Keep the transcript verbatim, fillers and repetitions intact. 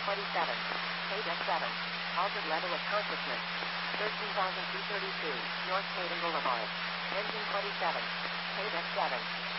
twenty-seven. Page F seven. Altered level of consciousness. thirteen thousand two hundred thirty-two. North Hayden Boulevard. Engine twenty-seven. Page F seven.